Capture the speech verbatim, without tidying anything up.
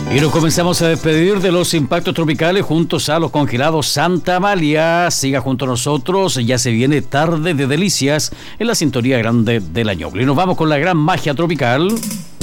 Y nos comenzamos a despedir de los impactos tropicales juntos a los congelados Santa Amalia. Siga junto a nosotros, ya se viene Tarde de Delicias en la sintonía grande de la Ñuble. Y nos vamos con la gran magia tropical.